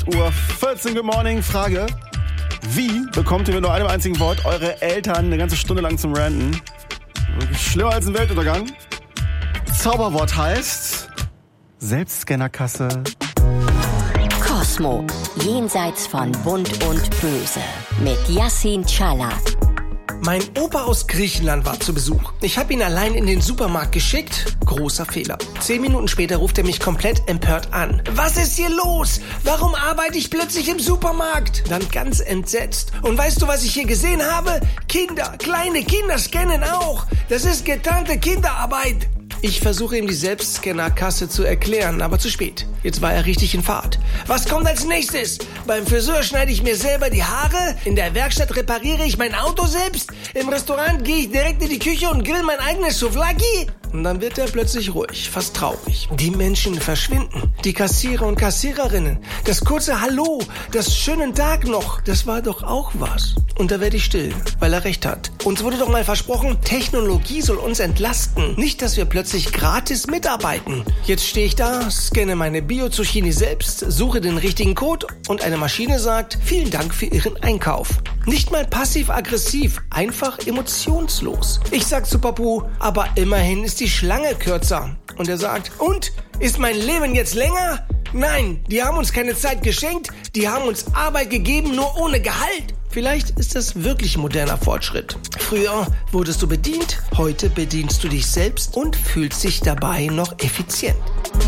8:14 Uhr, Good Morning. Frage: Wie bekommt ihr mit nur einem einzigen Wort eure Eltern eine ganze Stunde lang zum Ranten? Wirklich schlimmer als ein Weltuntergang. Zauberwort heißt Selbstscannerkasse. Kosmo, jenseits von Bunt und Böse, mit Yassin Çalar. Mein Opa aus Griechenland war zu Besuch. Ich habe ihn allein in den Supermarkt geschickt. Großer Fehler. 10 Minuten später ruft er mich komplett empört an. Was ist hier los? Warum arbeite ich plötzlich im Supermarkt? Dann ganz entsetzt. Und weißt du, was ich hier gesehen habe? Kinder, kleine Kinder scannen auch. Das ist getarnte Kinderarbeit. Ich versuche ihm die Selbstscannerkasse zu erklären, aber zu spät. Jetzt war er richtig in Fahrt. Was kommt als nächstes? Beim Friseur schneide ich mir selber die Haare? In der Werkstatt repariere ich mein Auto selbst? Im Restaurant gehe ich direkt in die Küche und grill mein eigenes Souvlaki? Und dann wird er plötzlich ruhig, fast traurig. Die Menschen verschwinden. Die Kassierer und Kassiererinnen. Das kurze Hallo, das schönen Tag noch, das war doch auch was. Und da werde ich still, weil er recht hat. Uns wurde doch mal versprochen, Technologie soll uns entlasten. Nicht, dass wir plötzlich gratis mitarbeiten. Jetzt stehe ich da, scanne meine Bio-Zucchini selbst, suche den richtigen Code und eine Maschine sagt, vielen Dank für Ihren Einkauf. Nicht mal passiv-aggressiv, einfach emotionslos. Ich sag zu Papu, aber immerhin ist die Schlange kürzer. Und er sagt, und? Ist mein Leben jetzt länger? Nein, die haben uns keine Zeit geschenkt, die haben uns Arbeit gegeben, nur ohne Gehalt. Vielleicht ist das wirklich moderner Fortschritt. Früher wurdest du bedient, heute bedienst du dich selbst und fühlst dich dabei noch effizient.